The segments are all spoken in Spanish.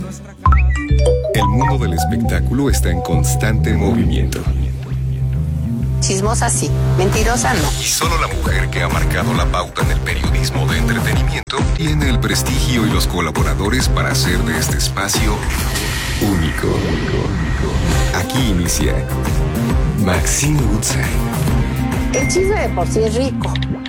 El mundo del espectáculo está en constante movimiento. Chismosa sí, mentirosa no. Y solo la mujer que ha marcado la pauta en el periodismo de entretenimiento tiene el prestigio y los colaboradores para hacer de este espacio único. Aquí inicia Maxine Woodside. El chisme de por sí es rico.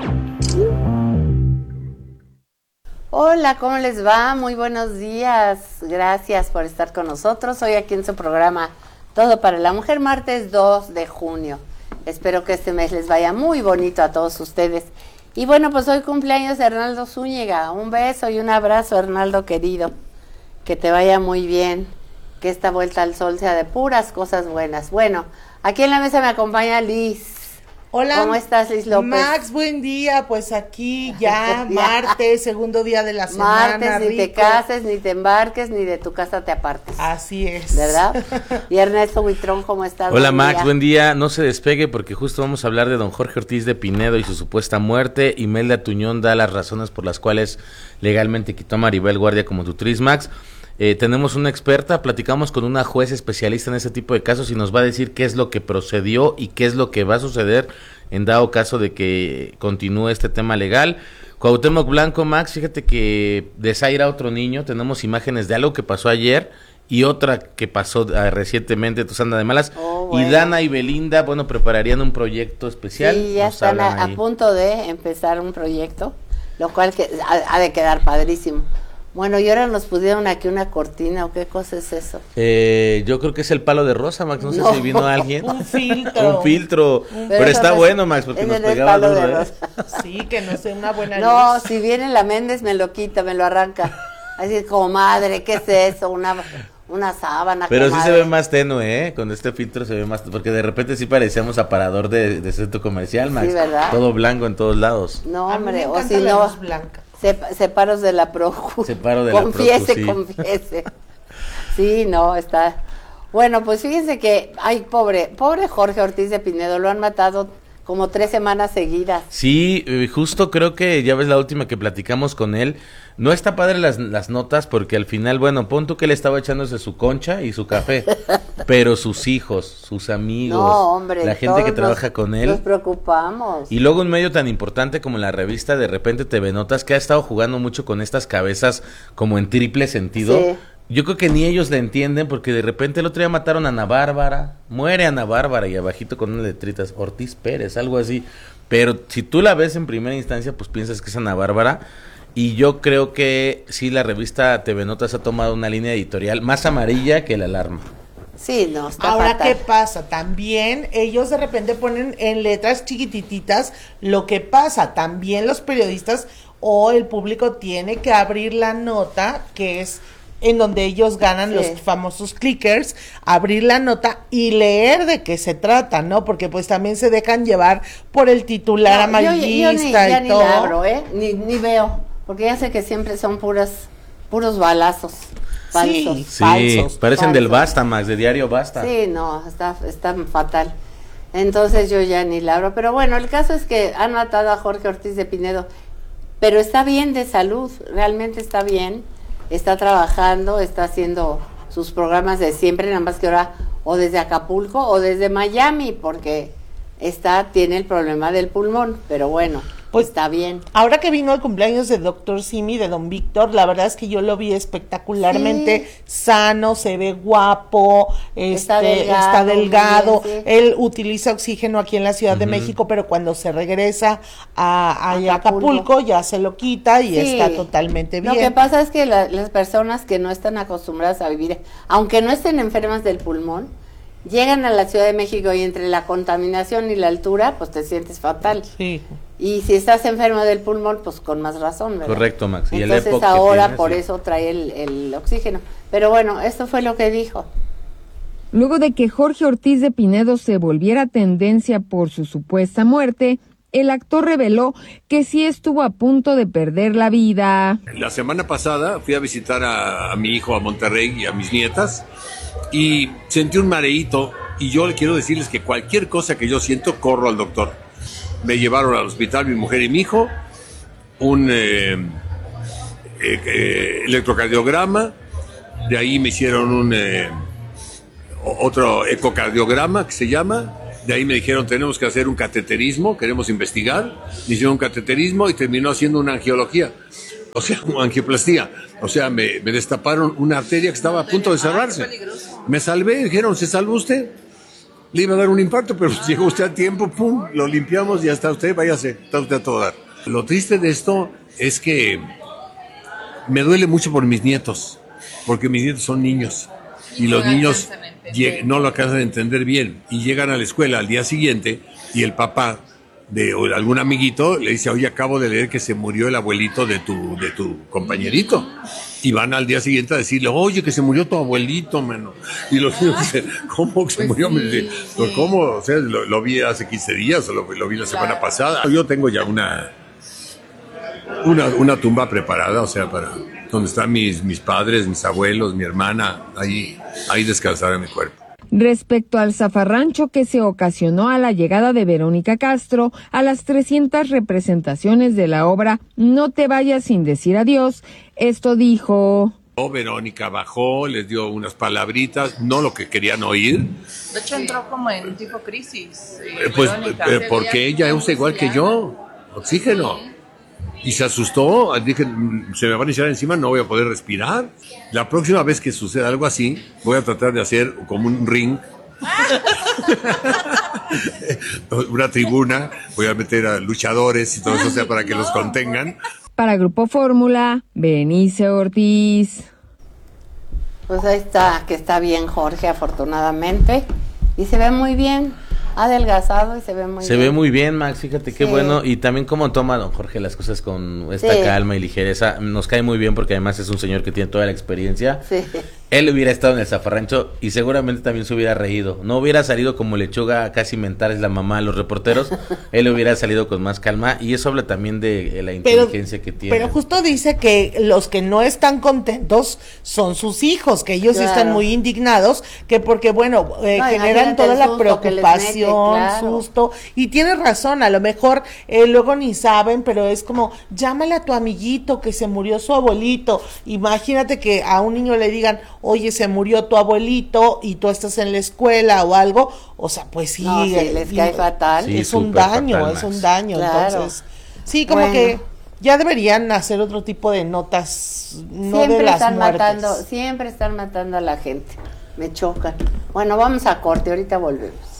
Hola, ¿cómo les va? Muy buenos días. Gracias por estar con nosotros. Hoy aquí en su programa Todo para la Mujer, martes 2 de junio. Espero que este mes les vaya muy bonito a todos ustedes. Y bueno, pues hoy cumpleaños de Arnaldo Zúñiga. Un beso y un abrazo, Arnaldo querido. Que te vaya muy bien. Que esta vuelta al sol sea de puras cosas buenas. Bueno, aquí en la mesa me acompaña Liz. Hola. ¿Cómo estás, Liz López? Max, buen día. Pues aquí ya martes, segundo día de la semana. Martes, ni rico. te cases, ni te embarques, ni de tu casa te apartes. Así es. ¿Verdad? Y Ernesto Huitrón, ¿cómo estás? Hola Max, buen día. No se despegue porque justo vamos a hablar de don Jorge Ortiz de Pinedo y su supuesta muerte. Imelda Tuñón da las razones por las cuales legalmente quitó a Maribel Guardia como tutriz, Max. Tenemos una experta, platicamos con una juez especialista en ese tipo de casos y nos va a decir qué es lo que procedió y qué es lo que va a suceder en dado caso de que continúe este tema legal. Cuauhtémoc Blanco, Max, fíjate que desaira a otro niño, tenemos imágenes de algo que pasó ayer y otra que pasó recientemente, Tusanda de Malas, bueno. Y Dana y Belinda, bueno, prepararían un proyecto especial. Sí, ya están a punto de empezar un proyecto, lo cual que ha de quedar padrísimo. Bueno, y ahora nos pusieron aquí una cortina, ¿o qué cosa es eso? Yo creo que es el palo de rosa, Max, no sé si vino alguien. Un filtro. Un filtro, pero está bueno, Max, porque nos pegaba luz, ¿verdad? Sí, que no sé, una buena No, luz. si viene la Méndez me lo quita, me lo arranca. Así es como, madre, ¿qué es eso? Una sábana. Pero sí comadre. se ve más tenue, con este filtro se ve más, porque de repente sí parecíamos aparador de centro comercial, Max. Sí, ¿verdad? Todo blanco en todos lados. No, A mí me hombre, o encanta si la no, luz blanca. separos de la Procu. Separo de la Procu, sí. Confiese. Sí, no, está. Bueno, pues fíjense que, ay, pobre Jorge Ortiz de Pinedo, lo han matado como 3 semanas seguidas. Sí, justo creo que ya ves la última que platicamos con él. No está padre las notas porque al final, bueno, pon tú que él estaba echándose su concha y su café, pero sus hijos, sus amigos, no, hombre, la gente que trabaja con él. Nos preocupamos. Y luego un medio tan importante como la revista de repente TV Notas, que ha estado jugando mucho con estas cabezas como en triple sentido. Sí. Yo creo que ni ellos le entienden porque de repente el otro día mataron a Ana Bárbara, muere Ana Bárbara y abajito con unas letritas Ortiz Pérez, algo así. Pero si tú la ves en primera instancia, pues piensas que es Ana Bárbara. Y yo creo que sí, la revista TV Notas ha tomado una línea editorial más amarilla que la alarma. Sí, no, está Ahora, fatal. ¿qué pasa? También ellos de repente ponen en letras chiquitititas lo que pasa. También los periodistas o el público tiene que abrir la nota, que es en donde ellos ganan los famosos clickers, abrir la nota y leer de qué se trata, ¿no? Porque pues también se dejan llevar por el titular amarillista yo y todo. Ni la abro, ni veo, porque ya sé que siempre son puros balazos falsos. Sí, falsos, parecen falsos. Del Basta, Max, de Diario Basta. Sí, no, está fatal. Entonces yo ya ni la abro, pero bueno, el caso es que han matado a Jorge Ortiz de Pinedo, pero está bien de salud, realmente está bien. Está trabajando, está haciendo sus programas de siempre, nada más que ahora o desde Acapulco o desde Miami, porque tiene el problema del pulmón, pero bueno, pues está bien. Ahora que vino el cumpleaños de Dr. Simi, de don Víctor, la verdad es que yo lo vi espectacularmente sano, se ve guapo, está delgado. Bien, sí. Él utiliza oxígeno aquí en la Ciudad de México, pero cuando se regresa a Acapulco ya se lo quita y está totalmente bien. Lo que pasa es que las personas que no están acostumbradas a vivir, aunque no estén enfermas del pulmón, llegan a la Ciudad de México y entre la contaminación y la altura, pues te sientes fatal. Sí. Y si estás enfermo del pulmón, pues con más razón, ¿verdad? Correcto, Max. Y entonces el ahora por eso trae el oxígeno. Pero bueno, esto fue lo que dijo. Luego de que Jorge Ortiz de Pinedo se volviera tendencia por su supuesta muerte, el actor reveló que sí estuvo a punto de perder la vida. La semana pasada fui a visitar a mi hijo a Monterrey y a mis nietas y sentí un mareíto y yo le quiero decirles que cualquier cosa que yo siento, corro al doctor. Me llevaron al hospital mi mujer y mi hijo, un electrocardiograma, de ahí me hicieron otro ecocardiograma que se llama, de ahí me dijeron tenemos que hacer un cateterismo, queremos investigar, me hicieron un cateterismo y terminó haciendo una angiología, o sea, una angioplastía, o sea, me destaparon una arteria que estaba a punto de cerrarse. Me salvé, dijeron, ¿se salvó usted? Le iba a dar un infarto, pero llegó usted a tiempo, pum, lo limpiamos y hasta usted, váyase, está usted a todo dar. Lo triste de esto es que me duele mucho por mis nietos, porque mis nietos son niños y los niños no lo alcanzan a entender bien y llegan a la escuela al día siguiente y el papá de algún amiguito le dice, oye, acabo de leer que se murió el abuelito de tu compañerito. Y van al día siguiente a decirle, oye, que se murió tu abuelito, mano. Y los niños dicen, ¿cómo que se murió? Me dice, ¿cómo? O sea, lo vi hace 15 días o lo vi la semana pasada. Yo tengo ya una tumba preparada, o sea, para donde están mis padres, mis abuelos, mi hermana, ahí descansará mi cuerpo. Respecto al zafarrancho que se ocasionó a la llegada de Verónica Castro a las 300 representaciones de la obra No te vayas sin decir adiós, esto dijo... Verónica bajó, les dio unas palabritas, no lo que querían oír. De hecho entró como en tipo crisis. Porque ella usa igual que yo, oxígeno. Y se asustó, dije, se me van a echar encima, no voy a poder respirar. La próxima vez que suceda algo así, voy a tratar de hacer como un ring, una tribuna, voy a meter a luchadores y todo eso, o sea, para que los contengan. Para Grupo Fórmula, Berenice Ortiz. Pues ahí está, que está bien Jorge, afortunadamente, y se ve muy bien. Ha adelgazado y se ve muy bien. Se ve muy bien, Max, fíjate qué bueno. Y también cómo toma don Jorge las cosas con esta calma y ligereza. Nos cae muy bien porque además es un señor que tiene toda la experiencia. Sí. Él hubiera estado en el zafarrancho y seguramente también se hubiera reído. No hubiera salido como lechuga casi mentarles la mamá a los reporteros. Él hubiera salido con más calma y eso habla también de la inteligencia que tiene. Pero justo dice que los que no están contentos son sus hijos, que ellos están muy indignados, que porque bueno, generan toda la preocupación, susto, y tiene razón, a lo mejor luego ni saben, pero es como, llámale a tu amiguito que se murió su abuelito. Imagínate que a un niño le digan, oye, se murió tu abuelito y tú estás en la escuela o algo, o sea, pues sí, no, les cae fatal. Sí, es un daño, fatal, es un daño, claro. Entonces, sí, como que ya deberían hacer otro tipo de notas, no siempre de las muertes. Siempre están matando a la gente, me chocan. Bueno, vamos a corte, ahorita volvemos.